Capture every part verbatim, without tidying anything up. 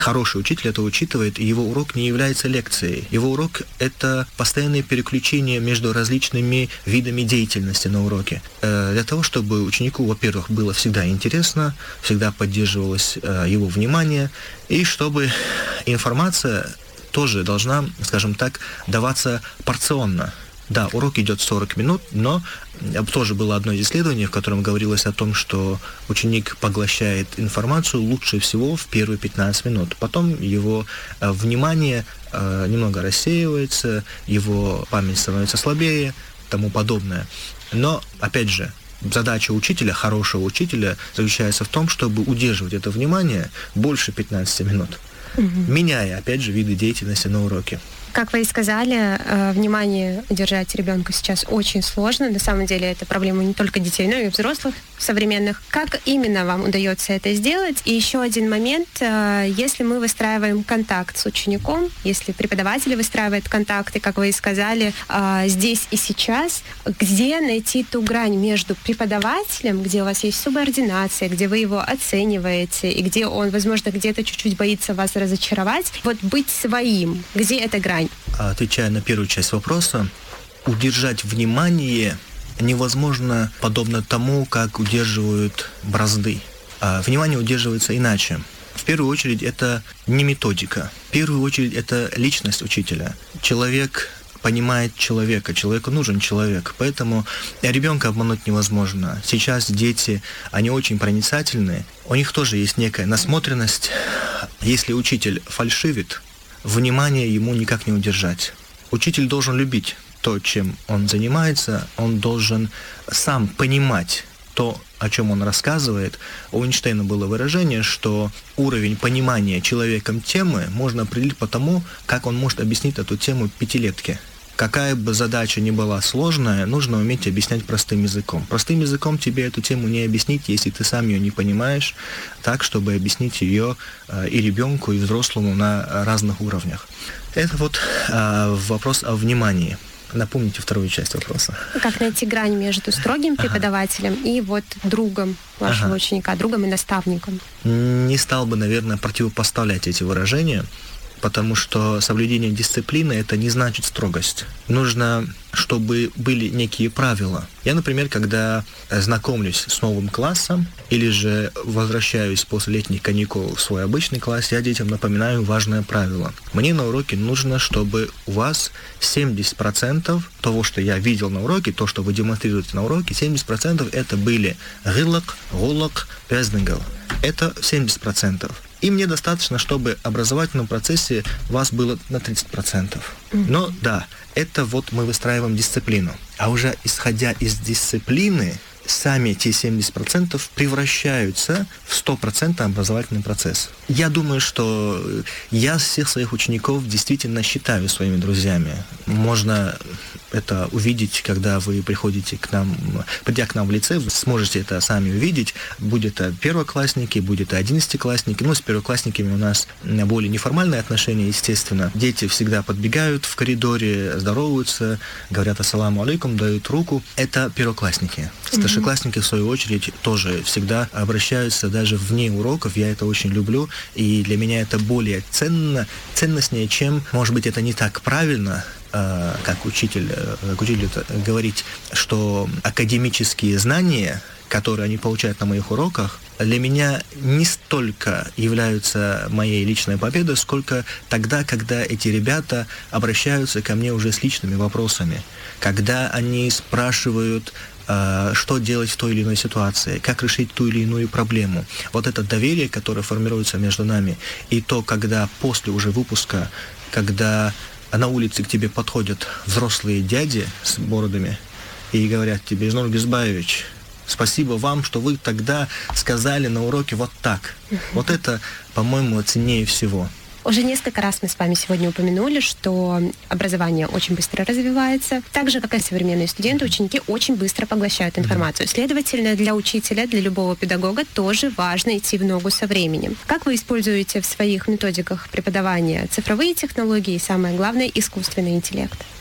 Хороший учитель это учитывает, и его урок не является лекцией. Его урок — это постоянное переключение между различными видами деятельности на уроке. Э, для того, чтобы ученику, во-первых, было всегда интересно, всегда поддерживалось э, его внимание, и чтобы информация тоже должна, скажем так, даваться порционно. Да, урок идет сорок минут, но тоже было одно из исследований, в котором говорилось о том, что ученик поглощает информацию лучше всего в первые пятнадцать минут. Потом его внимание немного рассеивается, его память становится слабее и тому подобное. Но, опять же, задача учителя, хорошего учителя, заключается в том, чтобы удерживать это внимание больше пятнадцати минут, угу. меняя, опять же, виды деятельности на уроке. Как вы и сказали, внимание удержать ребенка сейчас очень сложно. На самом деле это проблема не только детей, но и взрослых современных. Как именно вам удается это сделать? И еще один момент. Если мы выстраиваем контакт с учеником, если преподаватель выстраивает контакты, как вы и сказали, здесь и сейчас, где найти ту грань между преподавателем, где у вас есть субординация, где вы его оцениваете, и где он, возможно, где-то чуть-чуть боится вас разочаровать, вот быть своим, где эта грань? Отвечая на первую часть вопроса, удержать внимание невозможно подобно тому, как удерживают бразды. А внимание удерживается иначе. В первую очередь это не методика. В первую очередь это личность учителя. Человек понимает человека, человеку нужен человек, поэтому ребенка обмануть невозможно. Сейчас дети, они очень проницательны, у них тоже есть некая насмотренность. Если учитель фальшивит, внимание ему никак не удержать. Учитель должен любить то, чем он занимается, он должен сам понимать то, о чем он рассказывает. У Эйнштейна было выражение, что уровень понимания человеком темы можно определить по тому, как он может объяснить эту тему пятилетке. Какая бы задача ни была сложная, нужно уметь объяснять простым языком. Простым языком тебе эту тему не объяснить, если ты сам ее не понимаешь, так, чтобы объяснить ее и ребенку, и взрослому на разных уровнях. Это вот вопрос о внимании. Напомните вторую часть вопроса. Как найти грань между строгим преподавателем ага. и вот другом вашего ага. ученика, другом и наставником? Не стал бы, наверное, противопоставлять эти выражения, потому что соблюдение дисциплины — это не значит строгость. Нужно, чтобы были некие правила. Я, например, когда знакомлюсь с новым классом или же возвращаюсь после летних каникул в свой обычный класс, я детям напоминаю важное правило. Мне на уроке нужно, чтобы у вас семьдесят процентов того, что я видел на уроке, то, что вы демонстрируете на уроке, семьдесят процентов это были гылок, голок, пезнегал. Это семьдесят процентов. И мне достаточно, чтобы в образовательном процессе вас было на тридцать процентов. Но да, это вот мы выстраиваем дисциплину. А уже исходя из дисциплины, сами те семьдесят процентов превращаются в сто процентов образовательный процесс. Я думаю, что я всех своих учеников действительно считаю своими друзьями. Можно это увидеть, когда вы приходите к нам, придя к нам в лицей, вы сможете это сами увидеть. Будет это первоклассники, будет это одиннадцатиклассники. Ну, с первоклассниками у нас более неформальные отношения, естественно. Дети всегда подбегают в коридоре, здороваются, говорят ассаламу алейкум, дают руку. Это первоклассники. Старшеклассники, в свою очередь, тоже всегда обращаются даже вне уроков. Я это очень люблю, и для меня это более ценно, ценностнее, чем, может быть, это не так правильно, как учитель, как учитель говорить, что академические знания, которые они получают на моих уроках, для меня не столько являются моей личной победой, сколько тогда, когда эти ребята обращаются ко мне уже с личными вопросами, когда они спрашивают, что делать в той или иной ситуации, как решить ту или иную проблему. Вот это доверие, которое формируется между нами, и то, когда после уже выпуска, когда на улице к тебе подходят взрослые дяди с бородами и говорят тебе: Изнур Гизбаевич, спасибо вам, что вы тогда сказали на уроке вот так. Вот это, по-моему, ценнее всего. Уже несколько раз мы с вами сегодня упомянули, что образование очень быстро развивается. Так же, как и современные студенты, ученики очень быстро поглощают информацию. Следовательно, для учителя, для любого педагога тоже важно идти в ногу со временем. Как вы используете в своих методиках преподавания цифровые технологии и, самое главное, искусственный интеллект?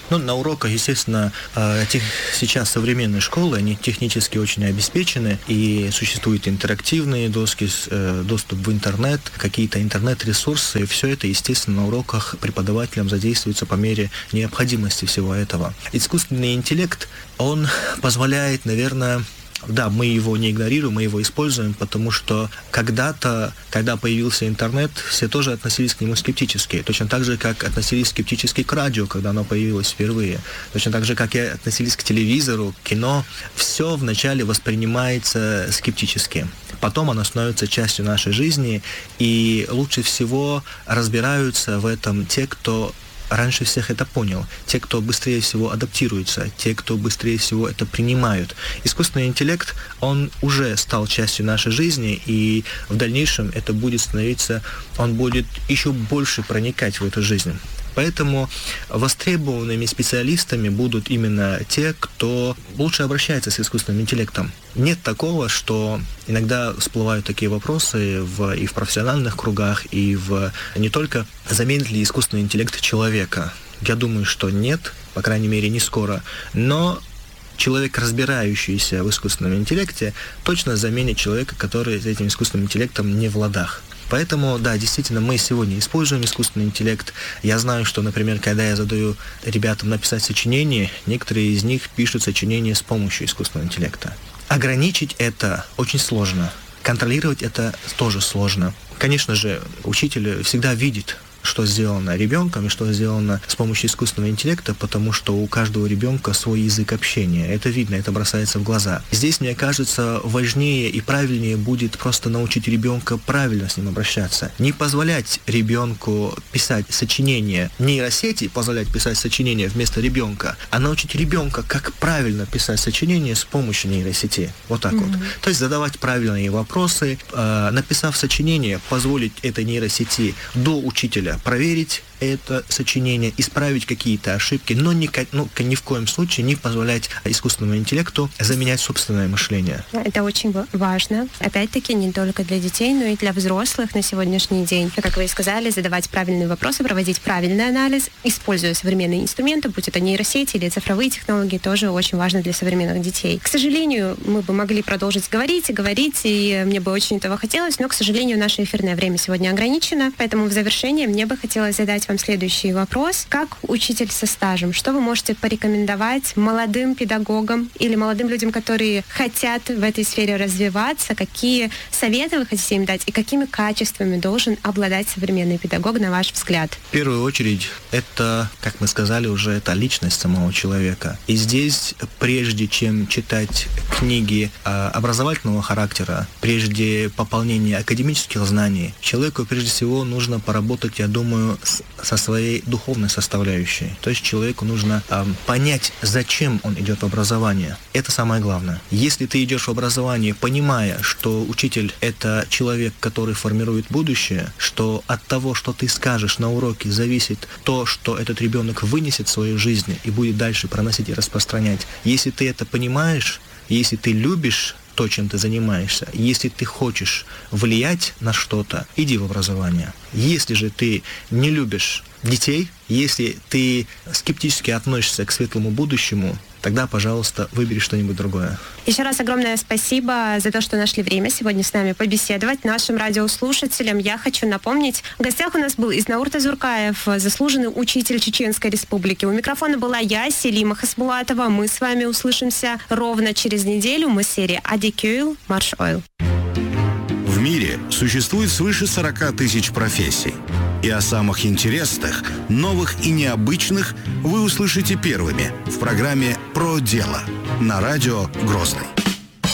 Ну, на уроках, естественно, тех, сейчас современные школы, они технически очень обеспечены, и существуют интерактивные доски, доступ в интернет, какие-то интернет-ресурсы, и все это, естественно, на уроках преподавателям задействуется по мере необходимости всего этого. Искусственный интеллект, он позволяет, наверное, да, мы его не игнорируем, мы его используем, потому что когда-то, когда появился интернет, все тоже относились к нему скептически. Точно так же, как относились скептически к радио, когда оно появилось впервые. Точно так же, как и относились к телевизору, к кино. Все вначале воспринимается скептически. Потом оно становится частью нашей жизни, и лучше всего разбираются в этом те, кто раньше всех это понял, те, кто быстрее всего адаптируется, те, кто быстрее всего это принимают. Искусственный интеллект, он уже стал частью нашей жизни, и в дальнейшем это будет становиться, он будет еще больше проникать в эту жизнь. Поэтому востребованными специалистами будут именно те, кто лучше обращается с искусственным интеллектом. Нет такого, что иногда всплывают такие вопросы в, и в профессиональных кругах, и в не только заменит ли искусственный интеллект человека. Я думаю, что нет, по крайней мере, не скоро. Но человек, разбирающийся в искусственном интеллекте, точно заменит человека, который с этим искусственным интеллектом не в ладах. Поэтому, да, действительно, мы сегодня используем искусственный интеллект. Я знаю, что, например, когда я задаю ребятам написать сочинение, некоторые из них пишут сочинение с помощью искусственного интеллекта. Ограничить это очень сложно. Контролировать это тоже сложно. Конечно же, учитель всегда видит, что сделано ребенком и что сделано с помощью искусственного интеллекта, потому что у каждого ребенка свой язык общения. Это видно, это бросается в глаза. Здесь, мне кажется, важнее и правильнее будет просто научить ребенка правильно с ним обращаться. Не позволять ребенку писать сочинения, нейросети позволять писать сочинения вместо ребенка, а научить ребенка, как правильно писать сочинения с помощью нейросети. Вот так mm-hmm. вот. То есть задавать правильные вопросы, э, написав сочинение, позволить этой нейросети до учителя проверить это сочинение, исправить какие-то ошибки, но ни, ну, ни в коем случае не позволять искусственному интеллекту заменять собственное мышление. Это очень важно. Опять-таки, не только для детей, но и для взрослых на сегодняшний день. Как вы и сказали, задавать правильные вопросы, проводить правильный анализ, используя современные инструменты, будь это нейросети или цифровые технологии, тоже очень важно для современных детей. К сожалению, мы бы могли продолжить говорить и говорить, и мне бы очень этого хотелось, но, к сожалению, наше эфирное время сегодня ограничено, поэтому в завершение мне бы хотелось задать вам следующий вопрос. Как учитель со стажем, что вы можете порекомендовать молодым педагогам или молодым людям, которые хотят в этой сфере развиваться? Какие советы вы хотите им дать и какими качествами должен обладать современный педагог, на ваш взгляд? В первую очередь, это, как мы сказали уже, это личность самого человека. И здесь, прежде чем читать книги образовательного характера, прежде пополнения академических знаний, человеку прежде всего нужно поработать, я думаю, с, со своей духовной составляющей. То есть человеку нужно э, понять, зачем он идет в образование. Это самое главное. Если ты идешь в образование, понимая, что учитель — это человек, который формирует будущее, что от того, что ты скажешь на уроке, зависит то, что этот ребенок вынесет в свою жизнь и будет дальше проносить и распространять. Если ты это понимаешь, если ты любишь то, чем ты занимаешься, если ты хочешь влиять на что-то, иди в образование. Если же ты не любишь детей, если ты скептически относишься к светлому будущему, тогда, пожалуйста, выбери что-нибудь другое. Еще раз огромное спасибо за то, что нашли время сегодня с нами побеседовать. Нашим радиослушателям я хочу напомнить, в гостях у нас был Изнаурт Азуркаев, заслуженный учитель Чеченской Республики. У микрофона была я, Селима Хасбулатова. Мы с вами услышимся ровно через неделю. Мы с серии Адикюйл Марш Ойл. В мире существует свыше сорок тысяч профессий. И о самых интересных, новых и необычных вы услышите первыми в программе «Про дело» на радио «Грозный».